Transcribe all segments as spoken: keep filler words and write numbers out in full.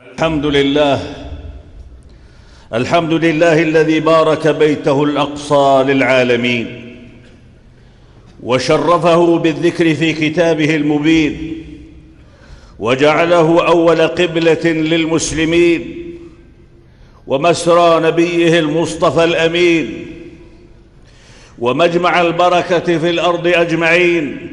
الحمد لله الحمد لله الذي بارك بيته الأقصى للعالمين وشرفه بالذكر في كتابه المبين وجعله أول قبلة للمسلمين ومسرى نبيه المصطفى الأمين ومجمع البركة في الأرض أجمعين.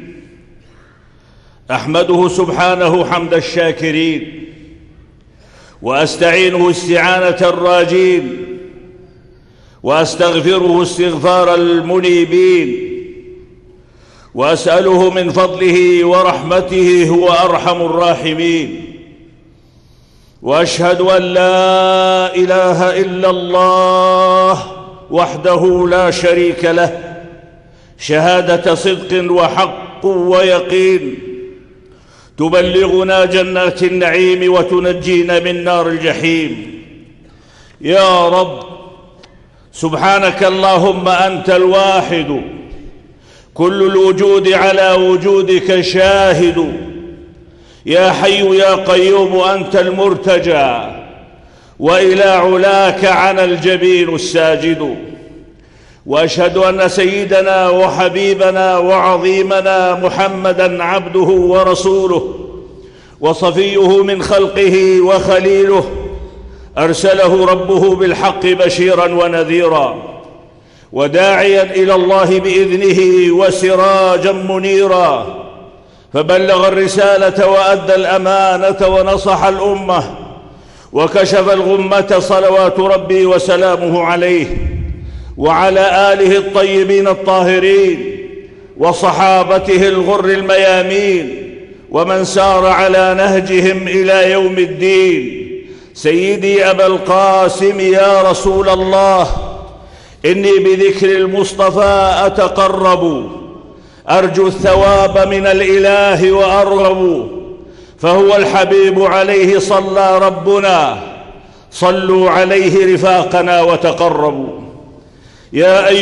أحمده سبحانه حمد الشاكرين وأستعينه استعانة الراجين وأستغفره استغفار المنيبين وأسأله من فضله ورحمته هو أرحم الراحمين. وأشهد أن لا إله إلا الله وحده لا شريك له شهادة صدق وحق ويقين تبلغنا جنات النعيم وتنجينا من نار الجحيم. يا رب سبحانك اللهم أنت الواحد كل الوجود على وجودك شاهد. يا حي يا قيوم أنت المرتجى وإلى علاك عنا الجبين الساجد. وأشهد أن سيدنا وحبيبنا وعظيمنا محمدًا عبده ورسوله وصفيه من خلقه وخليله أرسله ربه بالحق بشيرًا ونذيرًا وداعيًا إلى الله بإذنه وسراجًا منيرًا، فبلغ الرسالة وأدى الأمانة ونصح الأمة وكشف الغمة صلوات ربي وسلامه عليه وعلى آله الطيبين الطاهرين وصحابته الغر الميامين ومن سار على نهجهم إلى يوم الدين. سيدي أبا القاسم يا رسول الله، إني بذكر المصطفى أتقرب أرجو الثواب من الإله وأرغب، فهو الحبيب عليه صلى ربنا، صلوا عليه رفاقنا وتقربوا. يا أيها